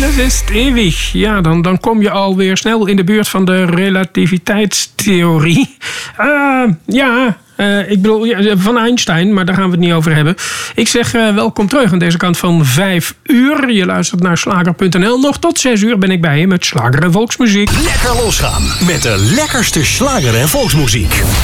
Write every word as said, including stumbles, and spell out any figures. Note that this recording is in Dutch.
alles is eeuwig. Ja, dan, dan kom je alweer snel in de buurt van de relativiteitstheorie. Uh, ja... Uh, ik bedoel, ja, van Einstein, maar daar gaan we het niet over hebben. Ik zeg uh, welkom terug aan deze kant van vijf uur. Je luistert naar slager punt n l. Nog tot zes uur ben ik bij je met slager en volksmuziek. Lekker losgaan met de lekkerste slager en volksmuziek.